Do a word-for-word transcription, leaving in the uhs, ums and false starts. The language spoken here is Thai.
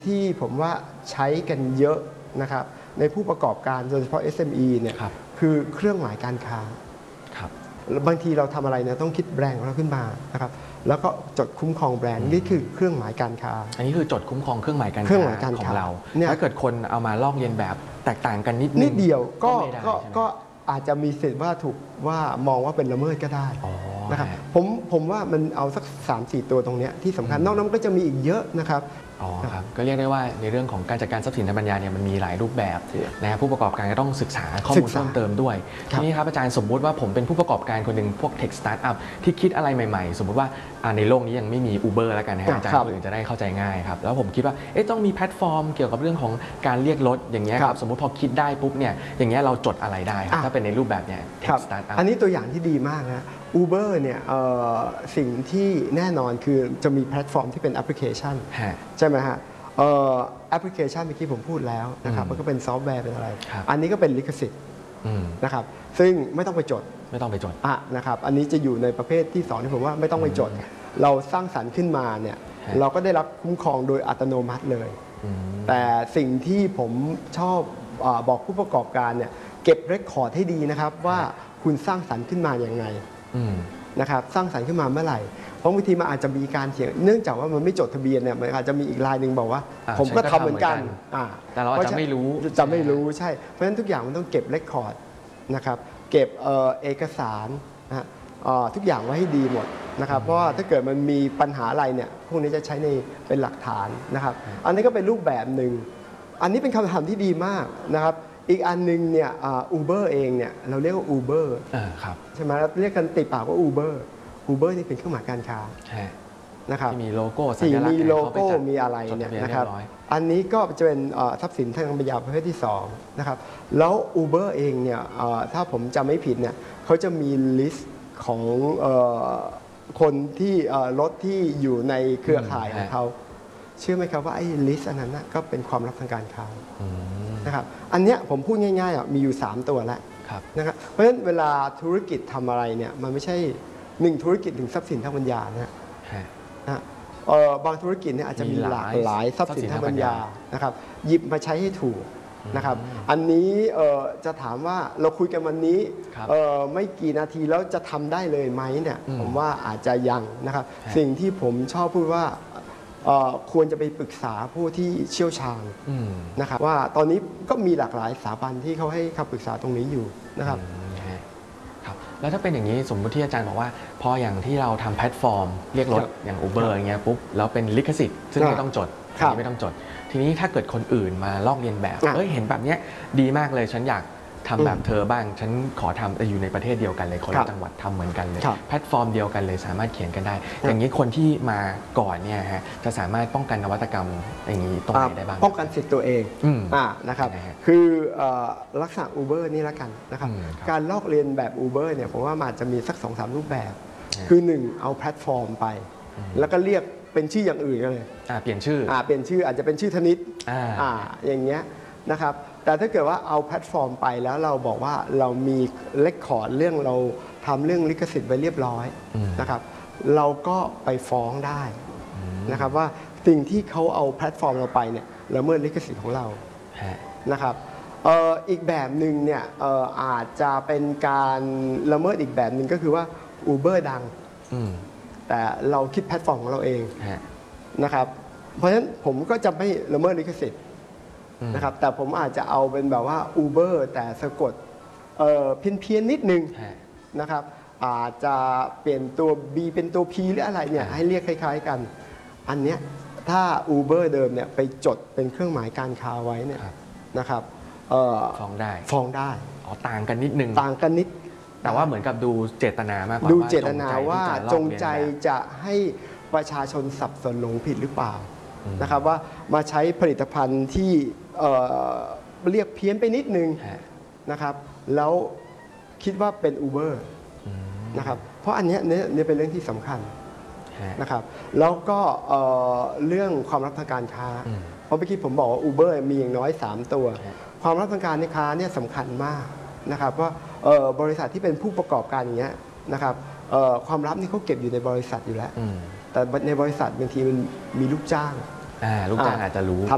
ที่ผมว่าใช้กันเยอะนะครับในผู้ประกอบการโดยเฉพาะ เอส เอ็ม อี เนี่ยครับคือเครื่องหมายการค้าครับบางทีเราทำอะไรเนี่ยต้องคิดแบรนด์ของเราขึ้นมานะครับแล้วก็จดคุ้มครองแบรนด์นี่คือเครื่องหมายการค้าอันนี้คือจดคุ้มครองเครื่องหมายการเครื่องหมายค้าการของค้าเราเนี่ยถ้าเกิดคนเอามาลอกเลียนแบบแตกต่างกันนิดนึงนิดเดียวก็ไม่ได้ก็ใช่ไหมก็อาจจะมีสิทธิ์ว่าถูกว่ามองว่าเป็นละเมิดก็ได้อ๋อนะครับฮะผมผมว่ามันเอาสัก สามสี่ ตัวตรงเนี้ยที่สำคัญนอกนั้นมันก็จะมีอีกเยอะนะครับอ๋อครับก็เรียกได้ว่าในเรื่องของการจัดการทรัพย์สินทางปัญญาเนี่ยมันมีหลายรูปแบบนะผู้ประกอบการก็ต้องศึกษาข้อศึมูลกษาเพิ่มเติมด้วยครับทีนี้ครับอาจารย์สมมุติว่าผมเป็นผู้ประกอบการคนหนึ่งพวกเทคสตาร์ทอัพที่คิดอะไรใหม่ๆ สมมุติว่าอ่าในโลกนี้ยังไม่มี Uber แล้วกันนะฮะอาจารย์คนอื่นจะได้เข้าใจง่ายครับแล้วผมคิดว่าเอ๊ะต้องมีแพลตฟอร์มเกี่ยวกับเรื่องของการเรียกรถอย่างเงี้ยครับสมมุติพอคิดได้ปุ๊บเนี่ยอย่างเงี้ยเราจดอะไรได้ครับถ้าเป็นในรูปแบบเนี่ยเทคครับ สตาร์ทอัพอันนี้ตัวอย่างที่ดีมากนะ Uber เนี่ยเอ่อสิ่งที่แน่นอนคือจะมีแพลตฟอร์มที่เป็นแอปพลิเคชันฮะใช่ไหมฮะเอ่อแอปพลิเคชันเมื่อกี้ผมพูดแล้วนะครับอืมมันก็เป็นซอฟต์แวร์เป็นอะไรครับอันนี้ก็เป็นลิขสิทธิ์อืมนะครับซึ่งไม่ต้องไปจดไม่ต้องไปจดอ่ะนะครับอันนี้จะอยู่ในประเภทที่สองที่ผมว่าไม่ต้องไปจด เราสร้างสรรค์ขึ้นมาเนี่ยฮะเราก็ได้รับคุ้มครองโดยอัตโนมัติเลยอืมแต่สิ่งที่ผมชอบอาบอกผู้ประกอบการเนี่ยเก็บเรคคอร์ดให้ดีนะครับว่าคุณสร้างสรรค์ขึ้นมาอย่างไงอืมนะครับสร้างสรรค์ขึ้นมาเมื่อไหร่เพราะบางทีมันอาจจะมีการเถียงเนื่องจากว่ามันไม่จดทะเบียนเนี่ยมันอาจจะมีอีกรายหนึ่งบอกว่าอ่าผมก็ฉันก็ทำเหมือนกันทำเหมือนกันอ่าแต่เราอาจจะไม่รู้จะไม่รู้ใช่เพราะฉะนั้นทุกอย่างมันต้องเก็บเรคคอร์ดนะครับเก็บเอ่อเอกสารนะฮะเอ่อทุกอย่างไว้ให้ดีหมดนะครับเพราะว่าถ้าเกิดมันมีปัญหาอะไรเนี่ยพวกนี้จะใช้ในเป็นหลักฐานนะครับอันนี้ก็เป็นรูปแบบหนึ่งอันนี้เป็นคำถามที่ดีมากนะครับอีกอันหนึงเนี่ยอูเบอร์เองเนี่ยเราเรียกว่าอูเบอร์อ่าครับใช่ไหมเราเรียกกันติดปากว่าอูเบอร์อูเบอร์นี่เป็นเครื่องหมายการค้าฮะนะครับที่มีโลโก้สัที่ญลักษณ์มีโลให้โก้เขาปจัดมีอะไรจดเนี่ยทะเบียนะครับเรียบร้อยอันนี้ก็จะเป็นเอ่อทรัพย์สินทางปัญญาประเภทที่สองนะครับแล้ว Uber เองเนี่ยเอ่อถ้าผมจำไม่ผิดเนี่ยเขาจะมีลิสต์ของเอ่อคนที่เอ่อรถที่อยู่ในเครือข่ายของเขาเชื่อไหมครับว่าไอ้ลิสต์อันนั้นนะก็เป็นความลับทางการค้าอืมนะครับอันเนี้ยผมพูดง่ายๆอ่ะมีอยู่ สาม ตัวแล้วครับนะครับเพราะฉะนั้นเวลาธุรกิจทำอะไรเนี่ยมันไม่ใช่หนึ่งธุรกิจถึงทรัพย์สินทางปัญญานะฮะนะฮะเอ่อบางธุรกิจเนี่ยอาจจะมีมีหหลาลาก ยหลายทรัพย์สินทางปัญญาทรัพย์สินทางปัญญานะครับหยิบมาใช้ให้ถูกนะครับอันนี้เอ่อจะถามว่าเราคุยกันวันนี้ครับเอ่อไม่กี่นาทีแล้วจะทำได้เลยไหมเนี่ยอืมผมว่าอาจจะยังนะครับฮะสิ่งที่ผมชอบพูดว่าเอ่อควรจะไปปรึกษาผู้ที่เชี่ยวชาญอืมนะครับว่าตอนนี้ก็มีหลากหลายสถาบันที่เขาให้คำปรึกษาตรงนี้อยู่นะครับอืมฮะครับแล้วถ้าเป็นอย่างนี้สมมติที่อาจารย์บอกว่า พออย่างที่เราทำแพลตฟอร์ม เรียกรถครับอย่าง Uber อย่างเงี้ยปุ๊บแล้วเป็นลิขสิทธิ์ซึ่งครับไม่ต้องจดครับอันนี้ไม่ต้องจด ทีนี้ถ้าเกิดคนอื่นมาลอกเลียนแบบอ่ะเอ้ยเห็นแบบเนี้ยดีมากเลยฉันอยากทำแบบเธอบ้าง ฉันขอทำแต่อยู่ในประเทศเดียวกันเลยคนครัละบจังหวัดทำเหมือนกันเลยครับแพลตฟอร์มเดียวกันเลยสามารถเขียนกันได้ อย่างนี้คนที่มาก่อนเนี่ยฮะจะสามารถป้องกันนวัตกรรมอย่างนี้ตรงไหนได้บ้างป้องกันสิทธิ์ตัวเองอืมอ่านะครับนะฮะคือเอ่อลักษณะ Uber นี่ละกันนะครับอืมครับการลอกเลียนแบบ Uber เนี่ยผมว่ามันอาจจะมีสัก สองสาม รูปแบบฮะคือ หนึ่ง เอาแพลตฟอร์มไป แล้วก็เรียกเป็นชื่ออย่างอื่นกันเลยอ่าเปลี่ยนชื่ออ่าเปลี่ยนชื่ออาจจะเป็นชื่อธนิตอ่าอ่าอย่างเงี้ยนะครับแต่ถ้าเกิดว่าเอาแพลตฟอร์มไปแล้วเราบอกว่าเรามีเลคคอร์ดเรื่องเราทำเรื่องลิขสิทธิ์ไว้เรียบร้อยอืมนะครับเราก็ไปฟ้องได้นะครับว่าสิ่งที่เขาเอาแพลตฟอร์มเราไปเนี่ยละเมิดลิขสิทธิ์ของเราฮะนะครับเอ่ออีกแบบหนึ่งเนี่ยเอ่ออาจจะเป็นการละเมิดอีกแบบหนึ่งก็คือว่า Uber ดังอืมแต่เราคิดแพลตฟอร์มของเราเองฮะนะครับเพราะฉะนั้นผมก็จะไม่ละเมิดลิขสิทธิ์อืมนะครับแต่ผมอาจจะเอาเป็นแบบว่า Uber แต่สะกดเอ่อเพี้ยนเพียนๆนิดนึงฮะนะครับอาจจะเปลี่ยนตัว B เป็นตัว P หรืออะไรเนี่ยอ่าให้เรียกคล้ายๆกัน อันเนี้ยถ้า Uber เดิมเนี่ยไปจดเป็นเครื่องหมายการค้าไว้เนี่ยครับนะครับเอ่อฟ้องได้ฟ้องได้อ๋อต่างกันนิดนึงต่างกันนิดแต่ว่าเหมือนกับดูเจตนามากกว่าดูว่าเจตนาว่าจงใจที่จะลอกเลียนแบบจะให้ประชาชนสับสนหลงผิดหรือเปล่านะครับว่ามาใช้ผลิตภัณฑ์ที่เอ่อเรียกเพี้ยนไปนิดนึงฮะนะครับแล้วคิดว่าเป็น Uber อืมนะครับเพราะอันเนี้ยเนี่ยเนี่ยเป็นเรื่องที่สำคัญฮะนะครับแล้วก็เอ่อเรื่องความลับทางการค้าอืมเพราะเมื่อกี้ผมบอกว่า Uber มีอย่างน้อย สาม ตัวฮะความลับทางการค้าเนี่ยสำคัญมากนะครับว่าเอ่อบริษัทที่เป็นผู้ประกอบการอย่างเงี้ยนะครับเอ่อความลับนี่เขาเก็บอยู่ในบริษัทอยู่แล้วอืมแต่ในบริษัทบางทีมันมีลูกจ้างอ่าลูกจ้างอาจจะรู้